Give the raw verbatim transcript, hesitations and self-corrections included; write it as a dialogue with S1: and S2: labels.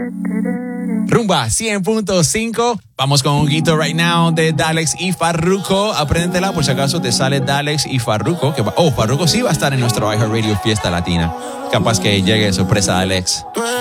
S1: Rumba cien punto cinco. Vamos con un guito right now de Dalex y Farruko. Apréndetela por si acaso te sale Dalex y Farruko. Que va, oh, Farruko sí va a estar en nuestro iHeartRadio Fiesta Latina. Capaz que llegue sorpresa, Alex.